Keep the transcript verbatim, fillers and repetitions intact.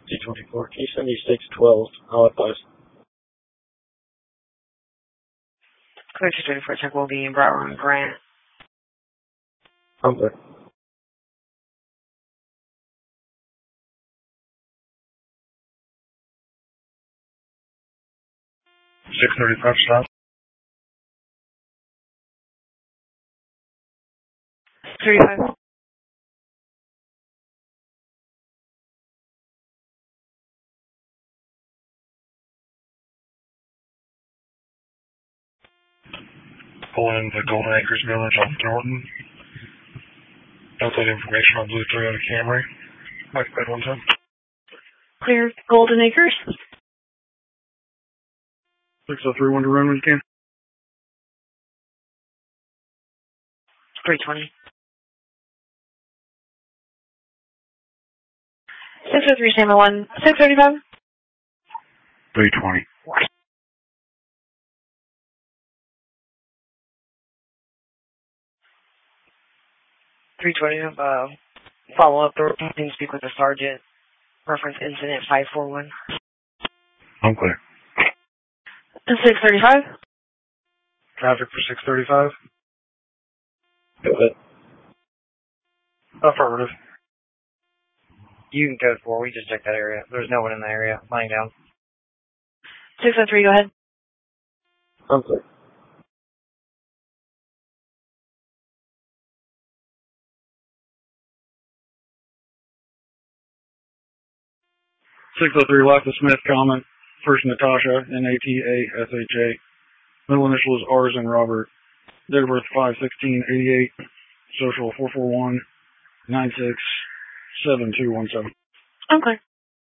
G twenty-four, K seventy-six twelve, I'll advise. Clear two twenty-four, check will be Broward and Grant. I'm clear. six thirty-five stop. thirty-five. Pulling into Golden Acres Village off Jordan. Update information on Blue Toyota Camry. Mike bed one time. Clear Golden Acres. six oh three, one to run when you can. three twenty. six oh three, Salmon one, six thirty-five. three twenty. three twenty, uh, follow up the reporting, speak with the sergeant. Reference incident five four one. I'm clear. six thirty-five. Traffic for six thirty-five. Go ahead. Affirmative. You can go for, we just checked that area. There's no one in the area. Lying down. six oh three, go ahead. I'm clear. six oh three, Lisa Smith, comment. First Natasha, N A T A S H A. Middle initial is R as in Robert. Date of birth five sixteen eighty-eight. Social four four one nine six seven two one seven. Okay.